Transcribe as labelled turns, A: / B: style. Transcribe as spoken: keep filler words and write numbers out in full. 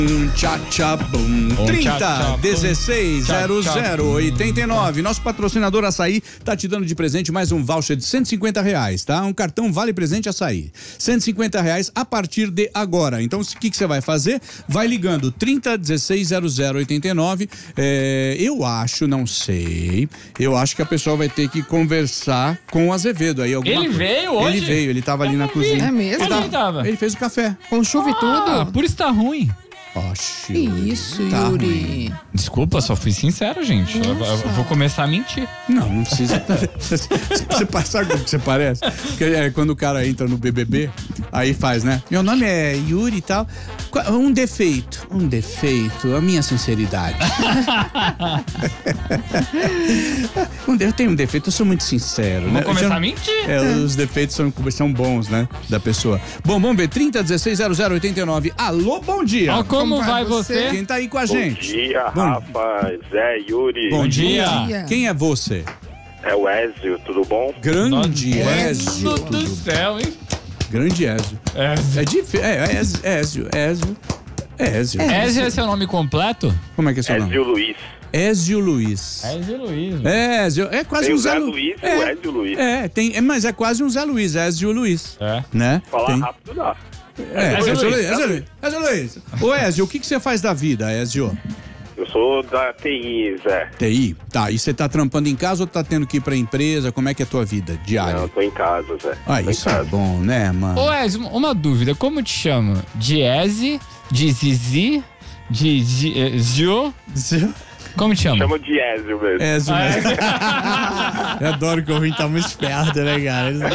A: Tchá, tchá, bum. trinta, dezesseis, zero zero, oitenta e nove. Nosso patrocinador Açaí tá te dando de presente mais um voucher de cento e cinquenta reais, tá? Um cartão Vale Presente Açaí. cento e cinquenta reais a partir de agora. Então, o que que você vai fazer? Vai ligando trinta, dezesseis, zero zero, oitenta e nove. É, eu acho, não sei, eu acho que a pessoa vai ter que conversar com o Azevedo aí. Alguma
B: Ele
A: coisa.
B: veio hoje?
A: Ele veio, ele tava ali na cozinha.
C: É mesmo?
A: Ele,
B: Onde ele
A: tava,
B: tava?
A: ele fez o café.
C: Com chuva e
B: Ah,
C: tudo?
B: por isso tá ruim.
A: Oxi.
C: Que isso,
A: tá
C: Yuri?
A: ruim.
B: Desculpa, só fui sincero, gente. Eu, eu vou começar a mentir.
A: Não, não precisa. Você sabe como que você parece? Porque é quando o cara entra no B B B, aí faz, né? Meu nome é Yuri e tal. Um defeito, um defeito, a minha sinceridade. Eu tenho um defeito, eu sou muito sincero,
B: Vou
A: né?
B: começar
A: Já-
B: a mentir.
A: É, os defeitos são, são bons, né? Da pessoa. Bom, vamos ver, trinta, dezesseis, zero zero, oitenta e nove. Alô, bom dia.
B: Ó, como,
C: Como vai
B: vai você?
C: você?
A: Quem tá aí com a
D: Bom
A: gente?
D: dia,
A: Bom-
D: Rafa, Zé, Yuri.
A: Bom dia.
B: dia.
C: dia.
A: Quem é você?
D: É o Ezio, tudo bom?
A: Grande Ézio.
B: Meu Deus do céu, hein?
A: Grande Ézio.
B: É.
A: É difícil. É, é Ézio, Ézio, Ézio. Ézio.
B: Ezio é seu nome completo?
A: Como é que é seu nome?
D: Ezio Luiz.
A: Ézio Luiz.
B: Ezio Luiz.
A: É, Ézio, é quase
D: Tem
A: um
D: o Zé
A: Lu-
D: Luiz e
A: é,
D: o Ezio Luiz.
A: É, tem, é, mas é quase um Zé Luiz, Ézio Luiz.
B: É.
A: Né?
D: Falar
A: Tem-
D: rápido dá.
A: É,
B: Ézio
A: Ézio
B: Luiz.
A: Luiz, Ézio Luiz, Ézio Luiz. Ô, Ézio, o que que você faz da vida, Ézio?
D: Eu sou da T I, Zé.
A: T I? Tá, e você tá trampando em casa ou tá tendo que ir pra empresa? Como é que é a tua vida
D: Não,
A: diária?
D: eu tô em casa, Zé.
A: Ah,
D: Tô em
A: isso é
D: casa.
A: bom, né, mano?
B: Ô, Ezio, uma dúvida. Como te chama? De Ezi? De Zizi? De Zi- eh, Zio? Como te chama?
D: Chama de Ezio mesmo.
A: Ézio
B: Ah, é?
A: mesmo. Eu adoro que o ouvinte tá muito esperto, né, cara? Eles